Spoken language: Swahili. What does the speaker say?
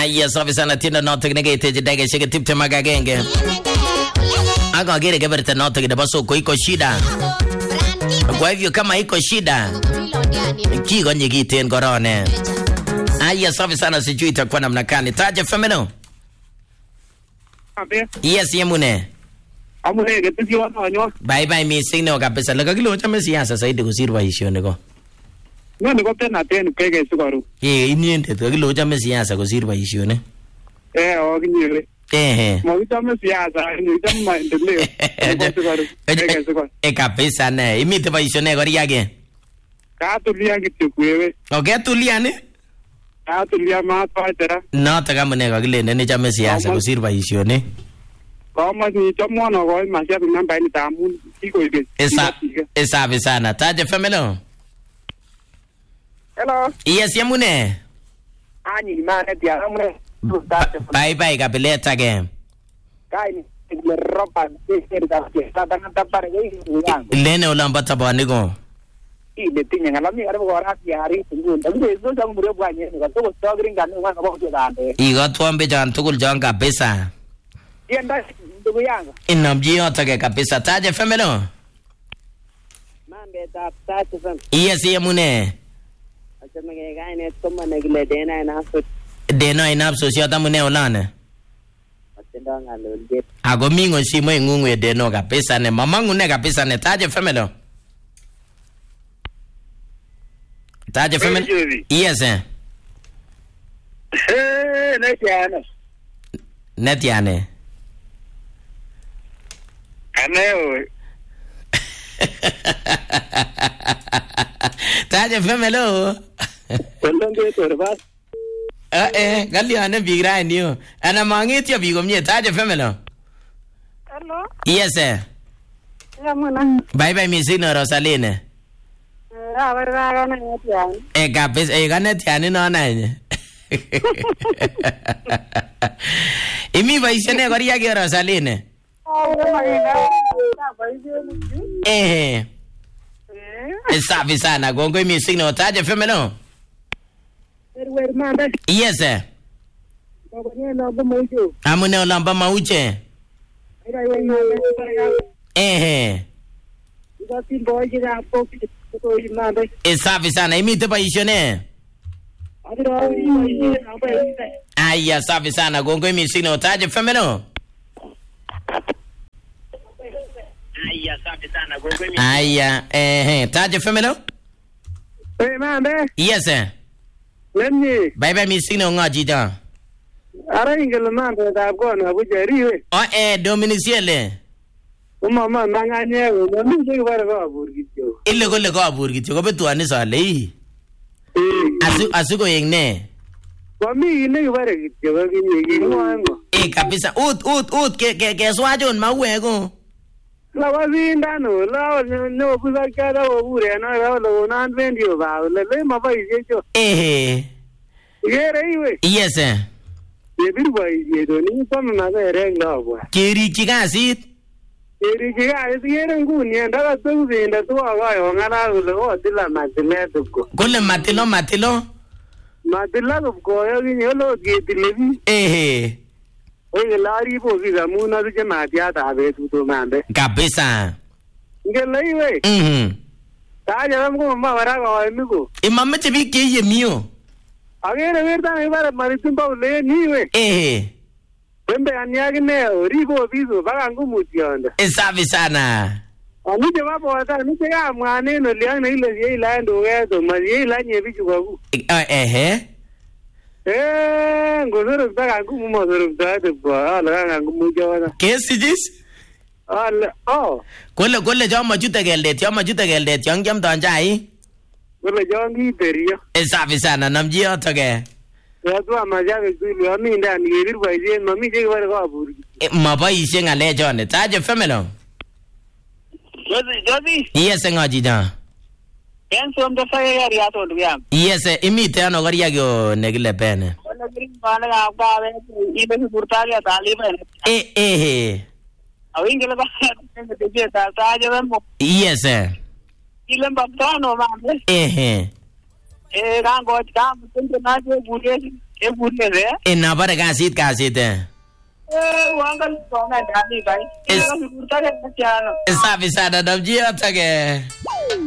Aya safi sana tiendo noto kinegete jidege shike tipte magagenge. Aga gere keberta noto kidaba soko iko shida. Kwa hivyo kama iko shida kigonye kiten korone. Aya safi sana sijui itakuwa namna gani. Taja femeno. Yes yemune. Amune ketesi wanyo. Bye bye missing no kabisa. Laka kilo chame siasa zaidi kusir boisioni ko. Ngani ko tena peke sikoru. Inyendet kilo chame siasa kusir boisioni. Okinyere. Mo chame siasa, ni chame maendeleo. Kabisa ne. Imite boisioni koriage. Katulia kityo kwewe. Okay tulia ni? Katulia matwatera. Noto kamune kakilende ne chame siasa kusir boisioni. Kama ni chamwana ko mashabi namba ni tamun iko ige. Safi sana. Taja femelo. Hello. Yes yamune. Ani mane dia amune. Bye bye kapileta ke. Kai ni ropa serta ke. Tadanga tapare ge. Lene ulambata bwaniko. Ile tinya ngalami arabo ora tiari tungunda. Ngezo jangu mure bwanye ni ko stogring kan ngwa ko dande. Igo tuombe jan tukul jan kabisa. Yenda ndugu yangu. Inamji yote kabisa. Taja femelo. Mambe tatu fam. Yes yamune. Achame gaine toma negile dena inaso. Deno inapso sio tamune olane. Atenda ngalonje. Ago mingo simo ingungwe deno kabisa ne mamangu ne kabisa ne. Taja femelo. Taja femelo. Yes netiane. Netiane. Aneo. Taja femelo. Kolonge torba. Galiane bigra niyo. Ana mangit ya bigo mie. Taja femelo. Hello. Yes Yamuna. Bye bye misino Rosaline. Abarra na netiane. Kapis ganetiane no na. Imi baisene koriage Rosaline. Safi sana gongo imi signo taja femelo. Yes amune olamba mauche. Safi sana imite baishone. Aya safi sana gongo imi signo taja femelo. Aya taja femelo. Mande. Yes Lenni. Bye bye mi signo ngaji da. Ara ingel mande da go na bujeri we. Dominiciele. Mama manganye we mi je bare go burgityo. Ille golle go burgityo ko betu ani sale yi. Asuko yengne. Kwa mi ile bare gityo ko kinyi ngwango. Kabisa ut ke swajon mawe go. La wazinda no la no kuza kada obure na la lo nan vendio ba le ma bai jecho. Yere iwe. Yes Ye bir bai ye do ni kono na regla bwa. Keri kigasit. Keri kigasit yere nguni enda tu zinda tu aga yo ngala lo dila matile tuko. Kole matilo. Matila ko yo ni lo getilevi. Oye lari po viga muna de matia ta be tu mande. Kabisa. Ngela iwe. Ta ya mo ma bara go emigo. Imam te bi ke ye mio. Agere verda me bara maritin pa le ni we. Pembe anyagi ne ribo bizo baga ngumutionda. Safi sana. Ani je ba bota ni je ga mwane no liang na ile ye ila ndo we to ma ye ila nye bichu ku. Ngozoro baga ngumu zoro dade bwa ala ngumu jona. Kesi jis? Kole jama jute geldet yang jam tanjai. Kole jongi teriyo. Safi sana namji yoto ke. Ya tu amajaga tu ami ndani ngir baije mami je bare ko aburi. Mabaishe ngale jone taje femelo. Jozi. Yes ngaji da. Enso ndo faye yari ato ndiyam. Yes imite ano gariya go negile pene. Wala green bana ga ba we ibe surtali taliba. Awingela ba te ta taje mo. Yes Ilen babtano mame. Rango, Tinto Najo, Buddhist, ebunere. Inabare kasit Wangal songa dani bai. Esa Safi sana namjia tage.